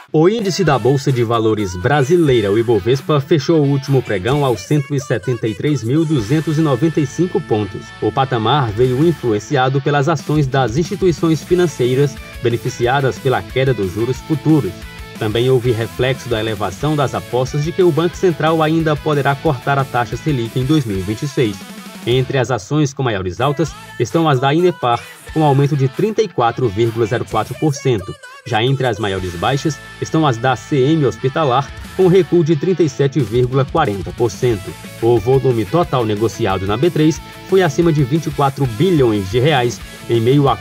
O índice da Bolsa de Valores brasileira, o Ibovespa, fechou o último pregão aos 173.295 pontos. O patamar veio influenciado pelas ações das instituições financeiras beneficiadas pela queda dos juros futuros. Também houve reflexo da elevação das apostas de que o Banco Central ainda poderá cortar a taxa Selic em 2026. Entre as ações com maiores altas estão as da Inepar, com aumento de 34,04%. Já entre as maiores baixas estão as da CM Hospitalar, com recuo de 37,40%. O volume total negociado na B3 foi acima de 24 bilhões de reais, em meio à